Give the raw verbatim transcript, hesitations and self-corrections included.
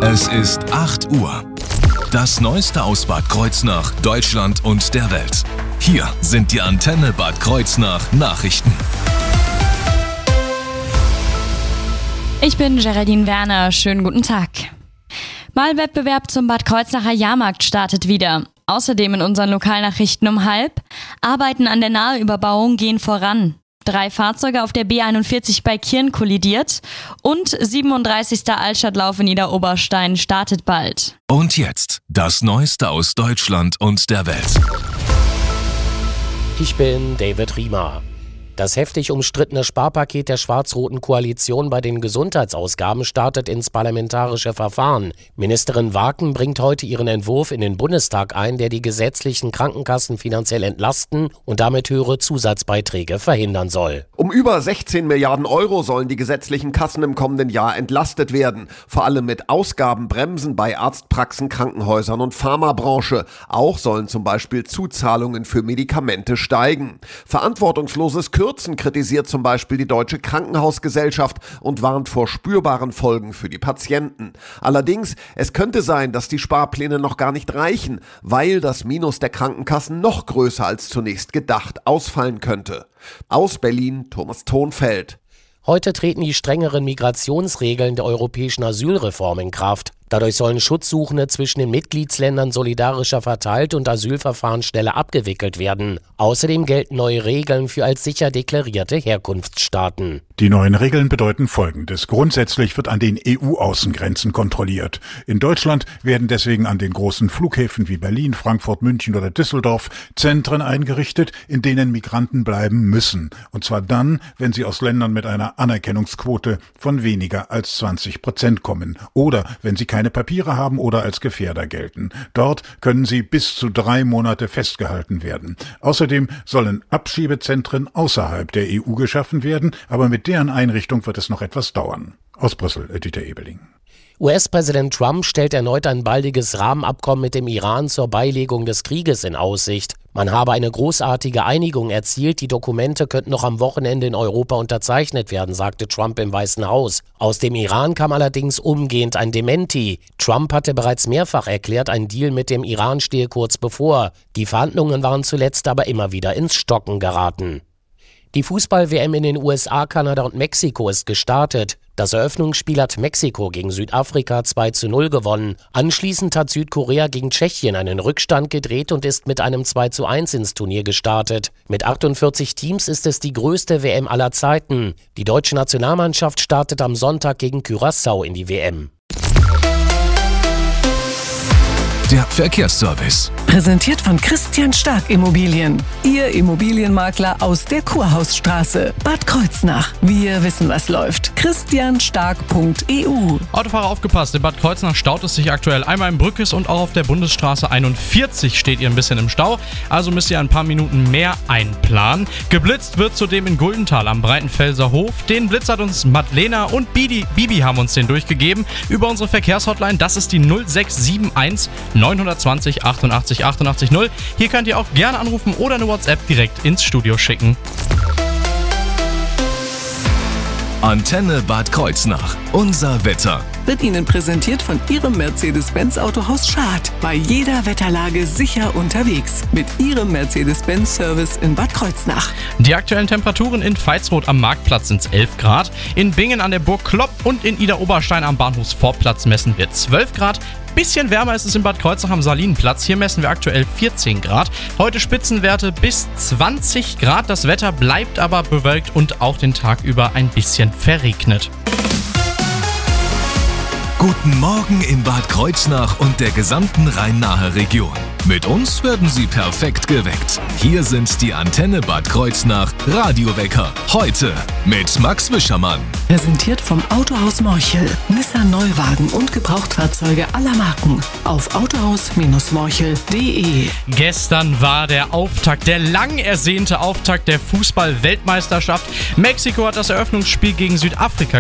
Es ist acht Uhr. Das Neueste aus Bad Kreuznach, Deutschland und der Welt. Hier sind die Antenne Bad Kreuznach Nachrichten. Ich bin Geraldine Werner, schönen guten Tag. Malwettbewerb zum Bad Kreuznacher Jahrmarkt startet wieder. Außerdem in unseren Lokalnachrichten um halb. Arbeiten an der Naheüberbauung gehen voran. Drei Fahrzeuge auf der B einundvierzig bei Kirn kollidiert. Und siebenunddreißigster Altstadtlauf in Niederoberstein startet bald. Und jetzt das Neueste aus Deutschland und der Welt. Ich bin David Riemer. Das heftig umstrittene Sparpaket der schwarz-roten Koalition bei den Gesundheitsausgaben startet ins parlamentarische Verfahren. Ministerin Waken bringt heute ihren Entwurf in den Bundestag ein, der die gesetzlichen Krankenkassen finanziell entlasten und damit höhere Zusatzbeiträge verhindern soll. Um über sechzehn Milliarden Euro sollen die gesetzlichen Kassen im kommenden Jahr entlastet werden. Vor allem mit Ausgabenbremsen bei Arztpraxen, Krankenhäusern und Pharmabranche. Auch sollen zum Beispiel Zuzahlungen für Medikamente steigen. Verantwortungsloses Kürzen kritisiert zum Beispiel die Deutsche Krankenhausgesellschaft und warnt vor spürbaren Folgen für die Patienten. Allerdings, es könnte sein, dass die Sparpläne noch gar nicht reichen, weil das Minus der Krankenkassen noch größer als zunächst gedacht ausfallen könnte. Aus Berlin, Thomas Thonfeld. Heute treten die strengeren Migrationsregeln der europäischen Asylreform in Kraft. Dadurch sollen Schutzsuchende zwischen den Mitgliedsländern solidarischer verteilt und Asylverfahren schneller abgewickelt werden. Außerdem gelten neue Regeln für als sicher deklarierte Herkunftsstaaten. Die neuen Regeln bedeuten Folgendes. Grundsätzlich wird an den E U-Außengrenzen kontrolliert. In Deutschland werden deswegen an den großen Flughäfen wie Berlin, Frankfurt, München oder Düsseldorf Zentren eingerichtet, in denen Migranten bleiben müssen. Und zwar dann, wenn sie aus Ländern mit einer Anerkennungsquote von weniger als zwanzig Prozent kommen oder wenn sie keine Papiere haben oder als Gefährder gelten. Dort können sie bis zu drei Monate festgehalten werden. Außerdem sollen Abschiebezentren außerhalb der E U geschaffen werden, aber mit deren Einrichtung wird es noch etwas dauern. Aus Brüssel, Dieter Ebeling. U S-Präsident Trump stellt erneut ein baldiges Rahmenabkommen mit dem Iran zur Beilegung des Krieges in Aussicht. Man habe eine großartige Einigung erzielt, die Dokumente könnten noch am Wochenende in Europa unterzeichnet werden, sagte Trump im Weißen Haus. Aus dem Iran kam allerdings umgehend ein Dementi. Trump hatte bereits mehrfach erklärt, ein Deal mit dem Iran stehe kurz bevor. Die Verhandlungen waren zuletzt aber immer wieder ins Stocken geraten. Die Fußball-W M in den U S A, Kanada und Mexiko ist gestartet. Das Eröffnungsspiel hat Mexiko gegen Südafrika zwei zu null gewonnen. Anschließend hat Südkorea gegen Tschechien einen Rückstand gedreht und ist mit einem zwei zu eins ins Turnier gestartet. Mit achtundvierzig Teams ist es die größte W M aller Zeiten. Die deutsche Nationalmannschaft startet am Sonntag gegen Curaçao in die W M. Der Verkehrsservice. Präsentiert von Christian Stark Immobilien. Ihr Immobilienmakler aus der Kurhausstraße. Bad Kreuznach. Wir wissen, was läuft. christian stark punkt e u. Autofahrer aufgepasst, in Bad Kreuznach staut es sich aktuell einmal in Brückes und auch auf der Bundesstraße einundvierzig steht ihr ein bisschen im Stau. Also müsst ihr ein paar Minuten mehr einplanen. Geblitzt wird zudem in Guldenthal am Breitenfelser Hof. Den Blitz hat uns Madlena und Bibi, Bibi haben uns den durchgegeben über unsere Verkehrshotline. Das ist die null sechs sieben eins neun zwei null achtundachtzig achtundachtzig null. Hier könnt ihr auch gerne anrufen oder eine WhatsApp direkt ins Studio schicken. Antenne Bad Kreuznach. Unser Wetter. Wird Ihnen präsentiert von Ihrem Mercedes-Benz Autohaus Schad. Bei jeder Wetterlage sicher unterwegs. Mit Ihrem Mercedes-Benz-Service in Bad Kreuznach. Die aktuellen Temperaturen in Veitsroth am Marktplatz sind elf Grad. In Bingen an der Burg Klopp und in Idar-Oberstein am Bahnhofsvorplatz messen wir zwölf Grad. Bisschen wärmer ist es in Bad Kreuznach am Salinenplatz. Hier messen wir aktuell vierzehn Grad. Heute Spitzenwerte bis zwanzig Grad. Das Wetter bleibt aber bewölkt und auch den Tag über ein bisschen verregnet. Guten Morgen in Bad Kreuznach und der gesamten Rhein-Nahe-Region. Mit uns werden Sie perfekt geweckt. Hier sind die Antenne Bad Kreuznach Radiowecker. Heute mit Max Wischermann. Präsentiert vom Autohaus Morchel. Nissan Neuwagen und Gebrauchtfahrzeuge aller Marken. Auf autohaus morchel punkt de. Gestern war der Auftakt, der lang ersehnte Auftakt der Fußball-Weltmeisterschaft. Mexiko hat das Eröffnungsspiel gegen Südafrika